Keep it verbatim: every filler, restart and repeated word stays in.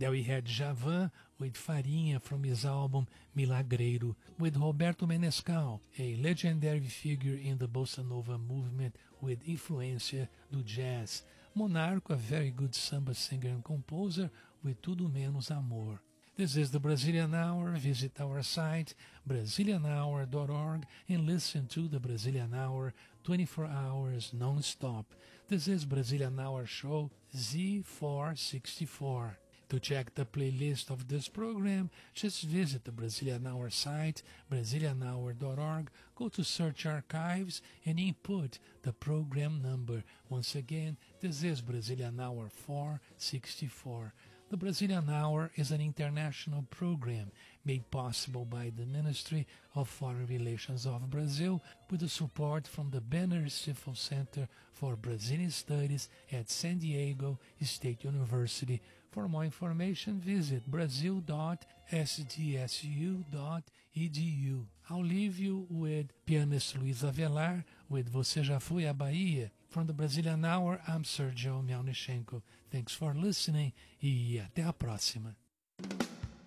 There we had Javan with Farinha from his album Milagreiro, with Roberto Menescal, a legendary figure in the bossa nova movement with influência do jazz. Monarco, a very good samba singer and composer, with Tudo Menos Amor. This is the Brazilian Hour. Visit our site, Brazilian hour dot org, and listen to the Brazilian Hour twenty-four hours non-stop. This is Brazilian Hour Show Z four sixty-four. To check the playlist of this program, just visit the Brazilian Hour site, Brazilian hour dot org, go to Search Archives, and input the program number. Once again, this is Brazilian Hour four sixty-four. The Brazilian Hour is an international program made possible by the Ministry of Foreign Relations of Brazil with the support from the Banner Stifel Center for Brazilian Studies at San Diego State University. For more information, visit brazil dot s d s u dot e d u. I'll leave you with pianist Luiz Avelar with Você Já Foi à Bahia. From the Brazilian Hour, I'm Sergio Melnichenko. Thanks for listening e até a próxima.